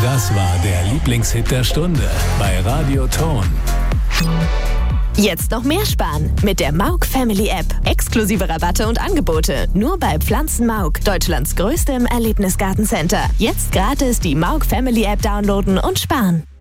Das war der Lieblingshit der Stunde bei Radio Ton. Jetzt noch mehr sparen mit der Mauk Family App. Exklusive Rabatte und Angebote nur bei Pflanzen Mauk, Deutschlands größtem Erlebnisgartencenter. Jetzt gratis die Mauk Family App downloaden und sparen.